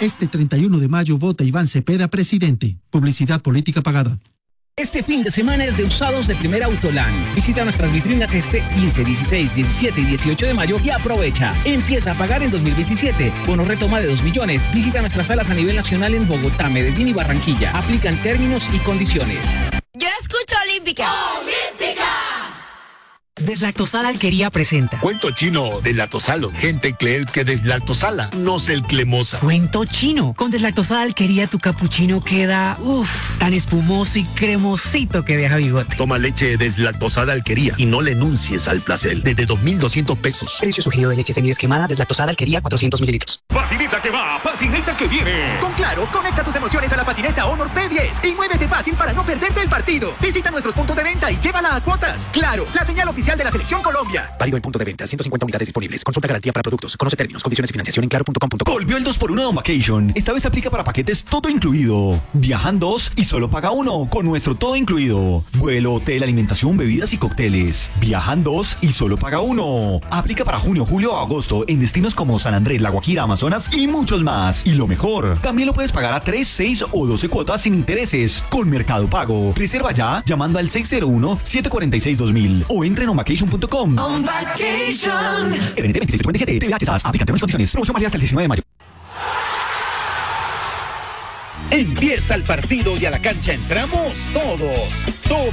Este 31 de mayo vota Iván Cepeda presidente. Publicidad política pagada. Este fin de semana es de usados de Primer Autoland. Visita nuestras vitrinas este 15, 16, 17 y 18 de mayo y aprovecha. Empieza a pagar en 2027. Bono retoma de 2 millones. Visita nuestras salas a nivel nacional en Bogotá, Medellín y Barranquilla. Aplican términos y condiciones. Yo escucho Olímpica. ¡Olímpica! Deslactosada Alquería presenta Cuento chino deslactosalo. Gente cree que deslactosala, no es el cremosa. Cuento chino. Con Deslactosada Alquería tu capuchino queda tan espumoso y cremosito que deja bigote. Toma leche deslactosada Alquería y no le enuncies al placer. Desde 2.200 pesos. Precio sugerido de leche semidesquemada Deslactosada Alquería 400 mililitros. Patineta que va, patineta que viene. Con Claro, conecta tus emociones a la patineta Honor P10 y muévete fácil para no perderte el partido. Visita nuestros puntos de venta y llévala a cuotas. Claro, la señal oficial de la Selección Colombia. Válido en punto de venta, 150 unidades disponibles. Consulta garantía para productos. Conoce términos, condiciones y financiación en claro.com.co. Volvió el 2x1 de On Vacation. Esta vez aplica para paquetes todo incluido. Viajan 2 y solo paga 1 con nuestro todo incluido. Vuelo, hotel, alimentación, bebidas y cócteles. Viajan 2 y solo paga 1. Aplica para junio, julio o agosto en destinos como San Andrés, La Guajira, Amazonas y muchos más. Y lo mejor, también lo puedes pagar a 3, 6 o 12 cuotas sin intereses con Mercado Pago. Reserva ya llamando al 601-746-2000 o entra en onvacation.com. On Vacation. RNT 2657, TVA Texas, aplican términos y condiciones. Promoción válida hasta el 19 de mayo. Empieza el partido y a la cancha entramos todos.